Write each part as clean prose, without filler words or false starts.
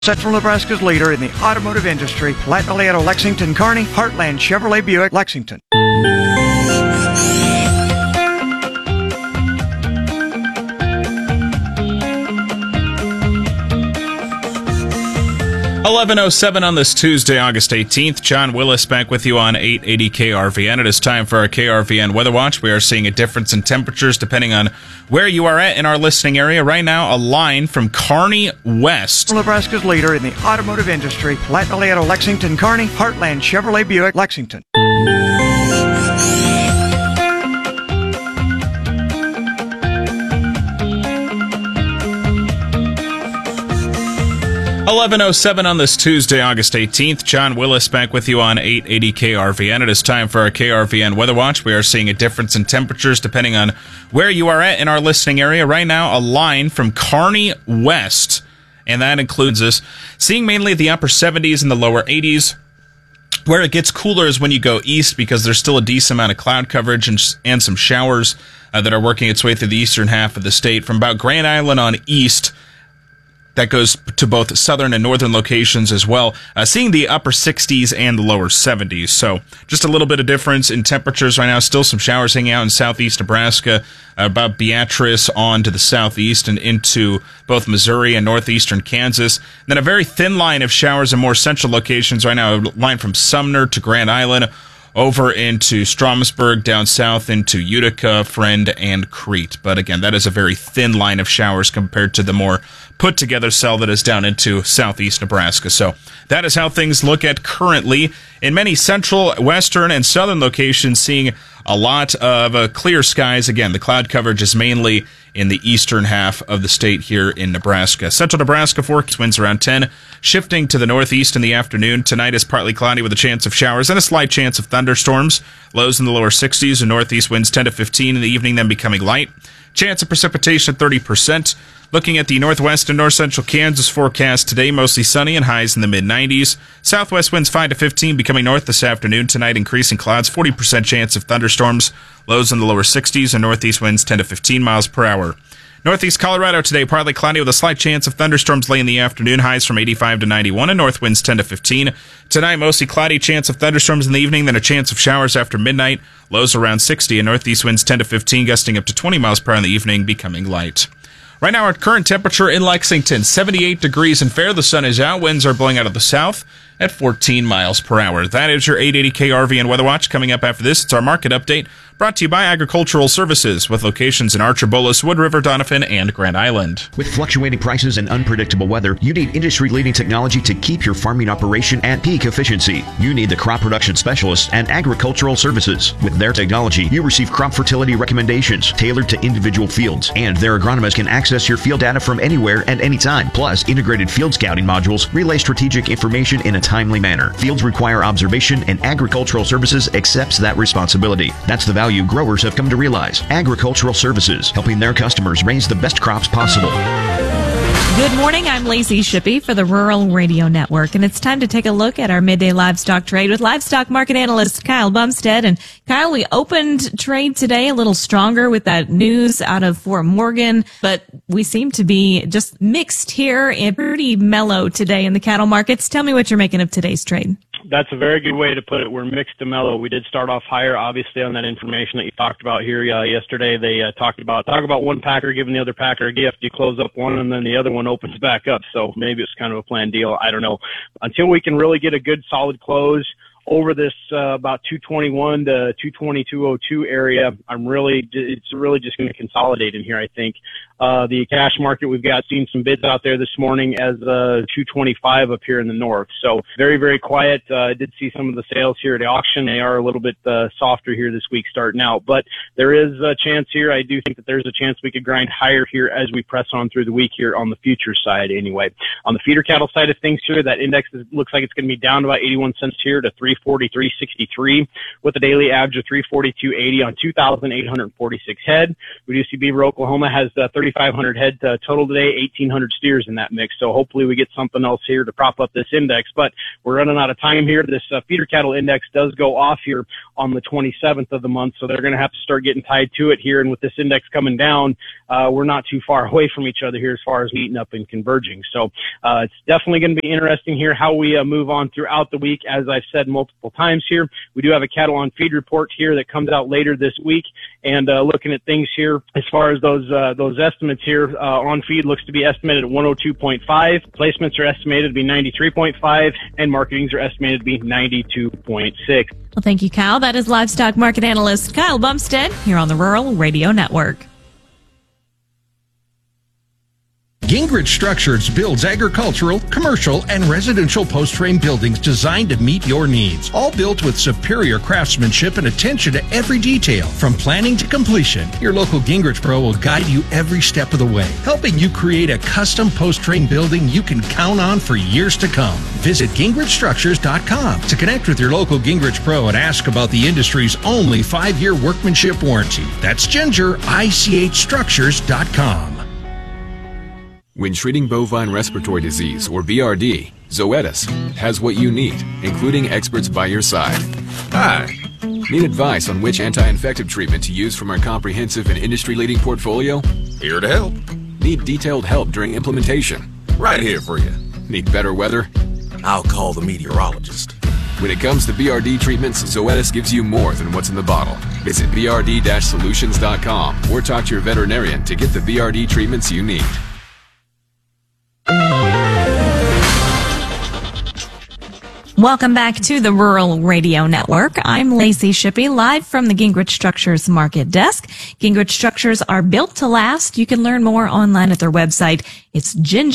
Central Nebraska's leader in the automotive industry, Latin Lexington Kearney, Heartland Chevrolet Buick, Lexington. 11:07 on this Tuesday, August 18th. John Willis back with you on 880 KRVN. It is time for our KRVN Weather Watch. We are seeing a difference in temperatures depending on where you are at in our listening area. Right now, a line from Kearney west. Nebraska's leader in the automotive industry, Latin Lexington Kearney, Heartland Chevrolet Buick, Lexington. 11:07 on this Tuesday, August 18th. John Willis back with you on 880 KRVN. It is time for our KRVN Weather Watch. We are seeing a difference in temperatures depending on where you are at in our listening area. Right now, a line from Kearney west, and that includes us seeing mainly the upper 70s and the lower 80s. Where it gets cooler is when you go east, because there's still a decent amount of cloud coverage and some showers that are working its way through the eastern half of the state. From about Grand Island on east, that goes to both southern and northern locations as well, seeing the upper 60s and the lower 70s. So just a little bit of difference in temperatures right now. Still some showers hanging out in southeast Nebraska, about Beatrice on to the southeast and into both Missouri and northeastern Kansas. And then a very thin line of showers in more central locations right now, a line from Sumner to Grand Island, over into Stromsburg, down south into Utica, Friend, and Crete. But again, that is a very thin line of showers compared to the more put-together cell that is down into southeast Nebraska. So that is how things look at currently in many central, western, and southern locations, seeing a lot of clear skies. Again, the cloud coverage is mainly in the eastern half of the state here in Nebraska. Central Nebraska forecast winds around 10, shifting to the northeast in the afternoon. Tonight is partly cloudy with a chance of showers and a slight chance of thunderstorms. Lows in the lower 60s and northeast winds 10 to 15 in the evening, then becoming light. Chance of precipitation at 30%. Looking at the northwest and north central Kansas forecast today, mostly sunny and highs in the mid-90s. Southwest winds 5 to 15, becoming north this afternoon. Tonight, increasing clouds, 40% chance of thunderstorms. Lows in the lower 60s and northeast winds 10 to 15 miles per hour. Northeast Colorado today, partly cloudy with a slight chance of thunderstorms late in the afternoon. Highs from 85 to 91 and north winds 10 to 15. Tonight, mostly cloudy, chance of thunderstorms in the evening, then a chance of showers after midnight. Lows around 60 and northeast winds 10 to 15, gusting up to 20 miles per hour in the evening, becoming light. Right now, our current temperature in Lexington, 78 degrees and fair. The sun is out. Winds are blowing out of the south at 14 miles per hour. That is your 880 KRVN Weather Watch. Coming up after this, it's our market update, brought to you by Agricultural Services, with locations in Archer, Bolas, Wood River, Donovan, and Grand Island. With fluctuating prices and unpredictable weather, you need industry-leading technology to keep your farming operation at peak efficiency. You need the crop production specialists at Agricultural Services. With their technology, you receive crop fertility recommendations tailored to individual fields, and their agronomists can access your field data from anywhere at any time. Plus, integrated field scouting modules relay strategic information in a timely manner. Fields require observation, and Agricultural Services accepts that responsibility. That's the value growers have come to realize. Agricultural Services, helping their customers raise the best crops possible. Good morning, I'm Lacey Shippey for the Rural Radio Network, and it's time to take a look at our midday livestock trade with livestock market analyst Kyle Bumstead. And Kyle, we opened trade today a little stronger with that news out of Fort Morgan, but we seem to be just mixed here and pretty mellow today in the cattle markets. Tell me what you're making of today's trade. That's a very good way to put it. We're mixed to mellow. We did start off higher, obviously, on that information that you talked about here yesterday. They talk about one packer giving the other packer a gift. You close up one, and then the other one opens back up. So maybe it's kind of a planned deal. I don't know. Until we can really get a good, solid close over this about 221 to 222.02 area, it's really just going to consolidate in here, I think. The cash market, we've seen some bids out there this morning as 225 up here in the north. So very, very quiet. I did see some of the sales here at the auction. They are a little bit softer here this week starting out, but there is a chance here. I do think that there's a chance we could grind higher here as we press on through the week here on the future side anyway. On the feeder cattle side of things here, that index looks like it's going to be down about 81 cents here to 243.63 with a daily average of 342.80 on 2,846 head. We do see Beaver, Oklahoma has 3,500 head total today, 1,800 steers in that mix. So hopefully we get something else here to prop up this index, but we're running out of time here. This feeder cattle index does go off here on the 27th of the month, so they're going to have to start getting tied to it here. And with this index coming down, we're not too far away from each other here as far as meeting up and converging. So it's definitely going to be interesting here how we move on throughout the week. As I've said multiple times here, we do have a cattle on feed report here that comes out later this week. And looking at things here as far as those estimates here, on feed looks to be estimated at 102.5. Placements are estimated to be 93.5, and marketings are estimated to be 92.6. Well, thank you, Kyle. That is livestock market analyst Kyle Bumstead here on the Rural Radio Network. Gingrich Structures builds agricultural, commercial, and residential post-frame buildings designed to meet your needs. All built with superior craftsmanship and attention to every detail, from planning to completion. Your local Gingrich Pro will guide you every step of the way, helping you create a custom post-frame building you can count on for years to come. Visit GingrichStructures.com to connect with your local Gingrich Pro and ask about the industry's only 5-year workmanship warranty. That's GingrichStructures.com. When treating bovine respiratory disease, or BRD, Zoetis has what you need, including experts by your side. Hi. Need advice on which anti-infective treatment to use from our comprehensive and industry-leading portfolio? Here to help. Need detailed help during implementation? Right here for you. Need better weather? I'll call the meteorologist. When it comes to BRD treatments, Zoetis gives you more than what's in the bottle. Visit brd-solutions.com or talk to your veterinarian to get the BRD treatments you need. Welcome back to the Rural Radio Network. I'm Lacey Shippey, live from the Gingrich Structures Market Desk. Gingrich Structures are built to last. You can learn more online at their website. It's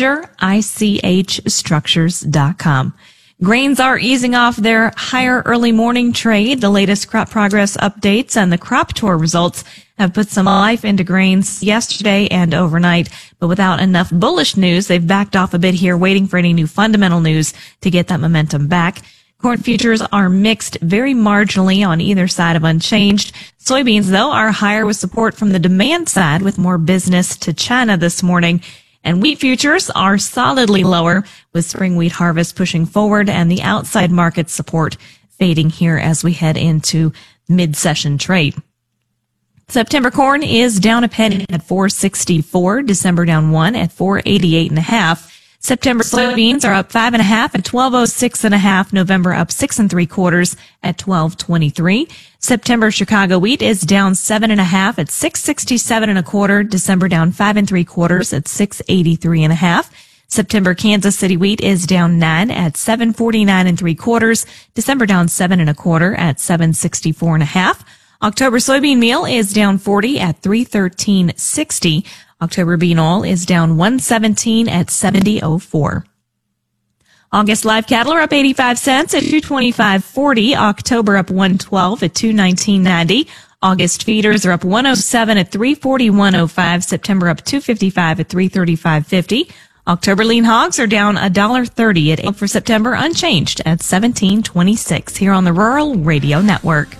gingerichstructures.com. Grains are easing off their higher early morning trade. The latest crop progress updates and the crop tour results have put some life into grains yesterday and overnight, but without enough bullish news, they've backed off a bit here, waiting for any new fundamental news to get that momentum back. Corn futures are mixed very marginally on either side of unchanged. Soybeans, though, are higher with support from the demand side with more business to China this morning. And wheat futures are solidly lower with spring wheat harvest pushing forward and the outside market support fading here as we head into mid-session trade. September corn is down a penny at $4.64. December down 1 at $4.88.5. September soybeans are up 5.5 at $12.06.5. November up 6 3/4 at $12.23. September Chicago wheat is down 7.5 at $6.67 1/4. December down 5 3/4 at $6.83.5. September Kansas City wheat is down 9 at $7.49 3/4. December down 7 1/4 at $7.64.5. October soybean meal is down 40 at $3.13.60. October bean oil is down 117 at $70.04. August live cattle are up 85 cents at $225.40. October up 112 at $219.90. August feeders are up 107 at $341.05. September up 255 at $335.50. October lean hogs are down $1.30 at 8 for September, unchanged at $17.26 here on the Rural Radio Network.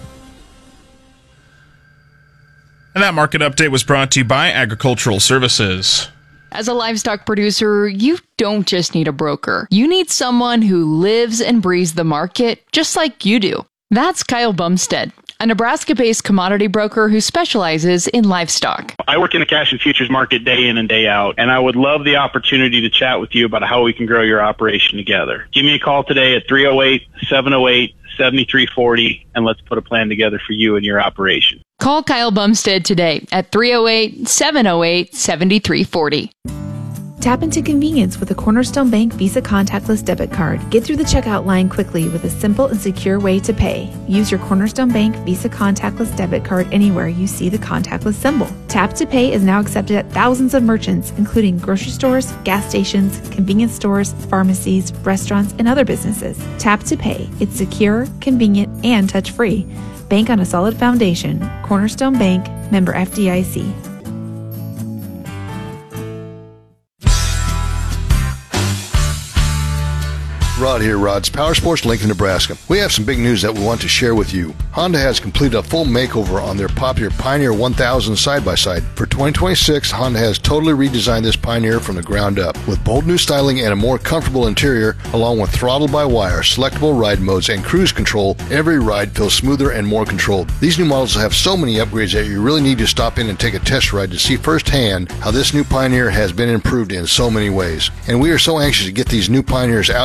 And that market update was brought to you by Agricultural Services. As a livestock producer, you don't just need a broker. You need someone who lives and breathes the market just like you do. That's Kyle Bumstead, a Nebraska-based commodity broker who specializes in livestock. I work in the cash and futures market day in and day out, and I would love the opportunity to chat with you about how we can grow your operation together. Give me a call today at 308-708-7340, and let's put a plan together for you and your operation. Call Kyle Bumstead today at 308-708-7340. Tap into convenience with a Cornerstone Bank Visa contactless debit card. Get through the checkout line quickly with a simple and secure way to pay. Use your Cornerstone Bank Visa contactless debit card anywhere you see the contactless symbol. Tap to Pay is now accepted at thousands of merchants, including grocery stores, gas stations, convenience stores, pharmacies, restaurants, and other businesses. Tap to Pay. It's secure, convenient, and touch-free. Bank on a solid foundation. Cornerstone Bank, member FDIC. Rod here, Rod's Powersports, Lincoln, Nebraska. We have some big news that we want to share with you. Honda has completed a full makeover on their popular Pioneer 1000 side-by-side. For 2026, Honda has totally redesigned this Pioneer from the ground up. With bold new styling and a more comfortable interior, along with throttle-by-wire, selectable ride modes, and cruise control, every ride feels smoother and more controlled. These new models have so many upgrades that you really need to stop in and take a test ride to see firsthand how this new Pioneer has been improved in so many ways. And we are so anxious to get these new Pioneers out